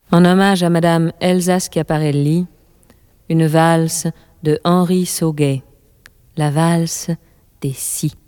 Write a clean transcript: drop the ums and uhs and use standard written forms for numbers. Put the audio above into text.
En hommage à Madame Elsa Schiaparelli, une valse de Henri Sauguet, la valse des si.